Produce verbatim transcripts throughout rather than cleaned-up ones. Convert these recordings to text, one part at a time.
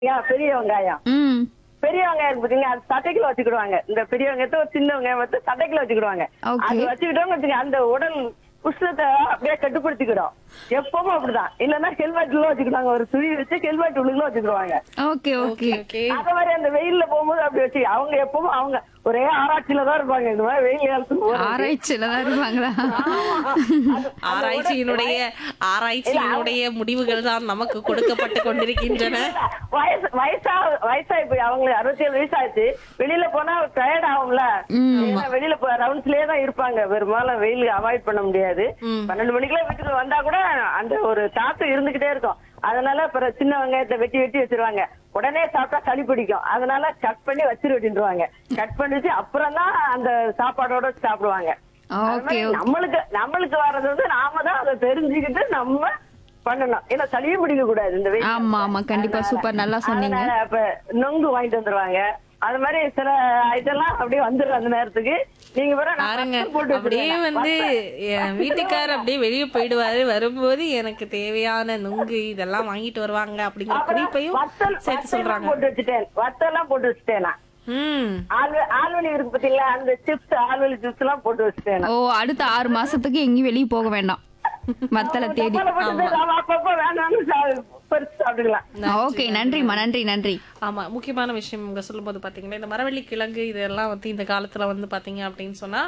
ஏன் பெரிய வெங்காயம் ம் பெரிய வெங்காயம் பாத்தீங்கன்னா அது சட்டைக்குள்ள வச்சுக்கிடுவாங்க. இந்த பெரிய வெங்காயத்தை ஒரு சின்ன வெங்காயம் வந்து சட்டைக்குள்ள வச்சுக்கிடுவாங்க. Okay. அது வச்சுக்கிட்டோம்னு வச்சுக்க அந்த உடல் உஷ்ணத்தை அப்படியே கட்டுப்படுத்திக்கிறோம். எப்பவும் அப்படிதான். இல்லன்னா ஹெல்மெட் உள்ள வச்சுக்கிடுவாங்க. ஒரு துணி வச்சு ஹெல்மெட் உள்ள வச்சுக்கிடுவாங்க. ஓகே ஓகே ஓகே அத மாதிரி அந்த வெயில்ல போகும்போது அப்படி வச்சு அவங்க எப்பவும் அவங்க ஒரே ஆராய்ச்சியில தான் இருப்பாங்க. இந்த மாதிரி வெயில் காலத்துக்கு போறது. ஆராய்ச்சியில தான் இருப்பாங்களா? ஆமா. அது- ஆராய்ச்சியினுடைய ஆராய்ச்சியினுடைய முடிவுகள் தான் நமக்கு கொடுக்கப்பட்டு கொண்டிருக்கின்றன. வயசு வயசா வயசாயி போய் அவங்களுக்கு அறுபத்தி ஏழு வயசு ஆச்சு. வெளியில போனா டயர்ட் ஆகும்ல. ஏன்னா வெளியில ரவுண்ட்ஸ்லயே தான் இருப்பாங்க. பெரும்பாலும் வெயில் அவாய்ட் பண்ண முடியாது. பன்னெண்டு மணிக்கெல்லாம் வீட்டுக்கு வந்தா கூட அந்த ஒரு தாக்கம் இருந்துகிட்டே இருக்கும். அதனால அப்புறம் சின்ன வெங்காயத்தை வெட்டி வெட்டி வச்சிருவாங்க. உடனே சாப்பிட்டா சளி பிடிக்கும். அதனால கட் பண்ணி வச்சிரு அப்படின்றாங்க. கட் பண்ணிட்டு அப்புறம் தான் அந்த சாப்பாடோட சாப்பிடுவாங்க. அது ஓகே மாதிரி நம்மளுக்கு நம்மளுக்கு வர்றது வந்து நாம தான் அதை தெரிஞ்சுக்கிட்டு நம்ம பண்ணணும். ஏன்னா சளியும் பிடிக்க கூடாது இந்த வெயில். ஆமா ஆமா கண்டிப்பா சூப்பர் நல்லா சொன்னீங்க. அதனால இப்ப நொங்கு வாங்கிட்டு வந்துருவாங்க. அது மாதிரி சில ஐட்டம்லாம் அப்படியே வந்துடும் அந்த நேரத்துக்கு. நீங்க வேற நான் பாருங்க வத்தல் போட்டு அப்படியே வச்சிருக்கேன். வந்து வத்தல். என் வீட்டுக்காரர் அப்படியே வெளியே போயிடுவாரு. வரும்போது எனக்கு தேவையான நுங்கு இதெல்லாம் வாங்கிட்டு வருவாங்க அப்படிங்கிற அப்புறம் குறிப்பையும் வத்தல் சேர்த்து வத்தல்லாம் சொல்றாங்க. போட்டு வச்சுட்டேன். வத்தெல்லாம் போட்டு வச்சுட்டேன் நான். ம் ஆல்வ- ஆல்வலி இருக்கு பாத்தீங்களா, அந்த சிப்ஸ் ஆல்வலி சிப்ஸ் எல்லாம் போட்டு வச்சுட்டேன் நான். ஓ அடுத்த ஆறு மாசத்துக்கு எங்கேயும் வெளியே போக வேண்டாம் மத்தல தேடி. டப்பால போட்டு நாம அப்பப்ப வேணாம்னு சா- பறிச்சு சாப்பிட்டுக்கலாம். ஓகே நன்றிம்மா நன்றி நன்றி. ஆமா முக்கியமான விஷயம் இங்க சொல்லும் போது பாத்தீங்கன்னா இந்த மரவள்ளி கிழங்கு இதெல்லாம் வந்து இந்த காலத்துல வந்து பாத்தீங்க அப்படின்னு சொன்னா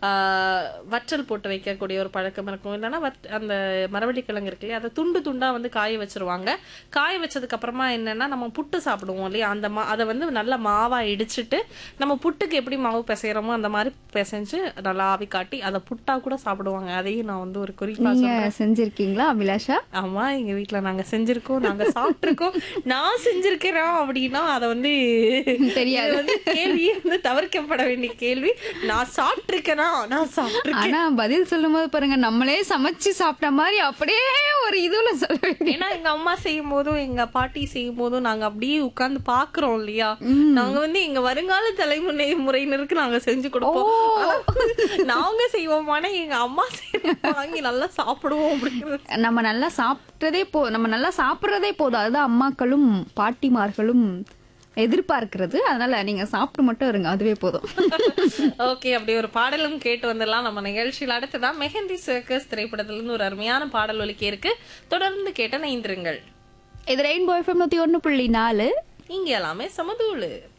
ஆஹ் வற்றல் போட்டு வைக்கக்கூடிய ஒரு பழக்கம் இருக்கும். இல்லைன்னா வத்- அந்த மரவள்ளி கிழங்கு இருக்கு இல்லையா அதை துண்டு துண்டா வந்து காய வச்சிருவாங்க. காய வச்சதுக்கு அப்புறமா என்னன்னா நம்ம புட்டு சாப்பிடுவோம் இல்லையா அந்த மா அதை வந்து நல்லா மாவா இடிச்சிட்டு நம்ம புட்டுக்கு எப்படி மாவு பிசைறோமோ அந்த மாதிரி பிசைஞ்சு நல்லா ஆவி காட்டி அதை புட்டா கூட சாப்பிடுவாங்க. அதையும் நான் வந்து ஒரு குறிப்பா நீங்க சொல்றேன். செஞ்சிருக்கீங்களா அபிலாஷா? ஆமா எங்க வீட்ல நாங்க செஞ்சிருக்கோம், நாங்க சாப்பிட்டிருக்கோம். நான் செஞ்சிருக்கிறோம் அப்படின்னா அதை வந்து தெரியாது. இது வந்து கேள்வியே வந்து தவிர்க்கப்பட வேண்டிய கேள்வி. நான் சாப்பிட்டிருக்கேனா நான் சாப்பிட்டிருக்கேன். ஆனா பதில் சொல்லும் போது பாருங்க நம்மளே சமைச்சு சாப்பிட்ட மாதிரி அப்படியே ஒரு இதுல சொல்லுவீங்க. ஏன்னா எங்க அம்மா செய்யும் போதும் எங்க பாட்டி செய்யும் போதும் நாங்க அப்படியே உட்கார்ந்து பாக்குறோம் இல்லையா. நாங்க வந்து எங்க வருங்கால தலைமுறை முறையினருக்கு நாங்க செஞ்சு கொடுப்போம். ஆனா, நாங்க செய்வோமான எங்க அம்மா செய்ய வாங்கி நல்லா சாப்பிடுவோம் அப்படிங்கிறது. நம்ம நல்லா சாப்பிட்டதே போ நம்ம நல்லா சாப்பிடுறதே போதும். அதுதான் அம்மாக்களும் பாட்டிமார்களும் எதிர்பார்க்கிறது. அதனால நீங்க சாப்பிட்டு மட்டும் இருங்க, அதுவே போதும். ஓகே அப்படி ஒரு பாடலும் கேட்டு வந்துடலாம் நம்ம நிகழ்ச்சியில். அடுத்ததான் மெஹந்தி சர்க்கஸ் திரைப்படத்துல இருந்து ஒரு அருமையான பாடல் ஒலிக்க இருக்கு. தொடர்ந்து கேட்ட நைந்திருங்கள். இது ரெயின்போ எஃப்எம் நூத்தி ஒண்ணு புள்ளி நாலு. இங்க எல்லாமே சமதூளு.